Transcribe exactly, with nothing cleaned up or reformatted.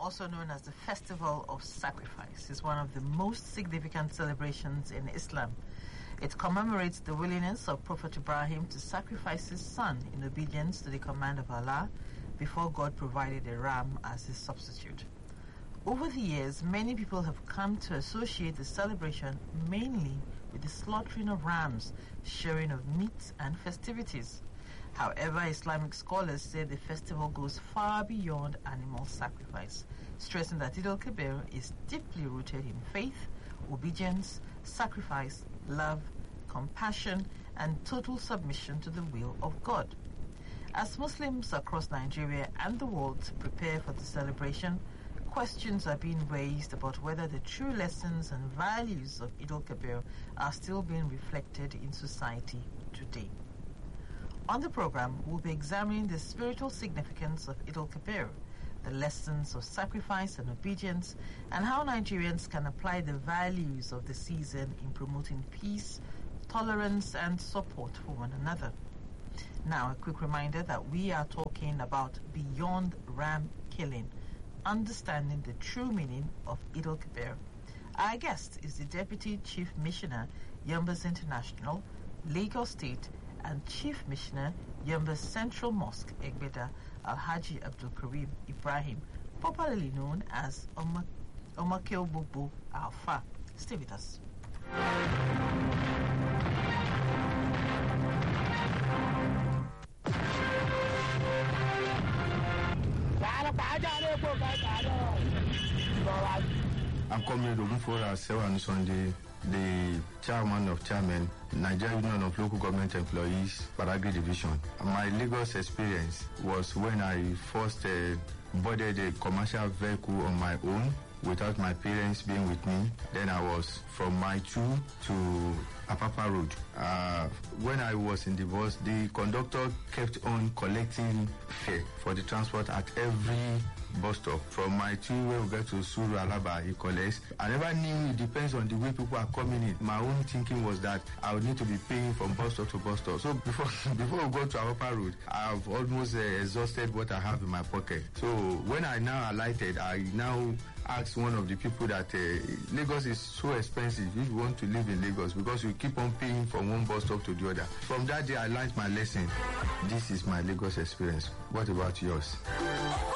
also known as the Festival of Sacrifice, is one of the most significant celebrations in Islam. It commemorates the willingness of Prophet Ibrahim to sacrifice his son in obedience to the command of Allah before God provided a ram as his substitute. Over the years, many people have come to associate the celebration mainly with the slaughtering of rams, sharing of meat, and festivities. However, Islamic scholars say the festival goes far beyond animal sacrifice, stressing that Eid al-Kabir is deeply rooted in faith, obedience, sacrifice, love, compassion, and total submission to the will of God. As Muslims across Nigeria and the world prepare for the celebration, questions are being raised about whether the true lessons and values of Eid al-Kabir are still being reflected in society today. On the program, we'll be examining the spiritual significance of Eid al-Kabir, the lessons of sacrifice and obedience, and how Nigerians can apply the values of the season in promoting peace, tolerance, and support for one another. Now, a quick reminder that we are talking about beyond ram killing, understanding the true meaning of Eid al-Kabir. Our guest is the Deputy Chief Missioner, Yombas International, Lagos State, and Chief Missioner, Yombas Central Mosque, Egbeda, Alhaji Abdul Karim Ibrahim, popularly known as Omakeo Bugbo Alpha. Stay with us. I'm Comrade Ogunfora Sewan Sunday, the chairman of chairmen, Nigerian Union of Local Government Employees, Badagry Division. My Lagos experience was when I first uh, boarded a commercial vehicle on my own without my parents being with me. Then I was from Mile two to Apapa Road. Uh, when I was in the bus, the conductor kept on collecting fare for the transport at every bus stop. From my two, where we get to Suru Alaba, he collects. I never knew it depends on the way people are coming in. My own thinking was that I would need to be paying from bus stop to bus stop. So before before we go to Apapa Road, I've almost uh, exhausted what I have in my pocket. So when I now alighted, I now asked one of the people that uh, Lagos is so expensive if you want to live in Lagos because you keep on paying from one bus stop to the other. From that day, I learned my lesson. This is my Lagos experience. What about yours?